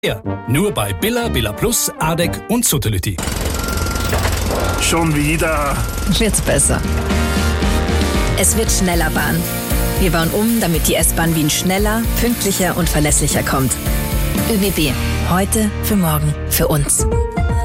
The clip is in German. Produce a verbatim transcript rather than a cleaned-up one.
Ja, nur bei Billa, Billa Plus, Ardec und Suttelütti. Schon wieder. Wird's besser. Es wird schneller Bahn. Wir bauen um, damit die S-Bahn Wien schneller, pünktlicher und verlässlicher kommt. ÖBB. Heute, für morgen, für uns.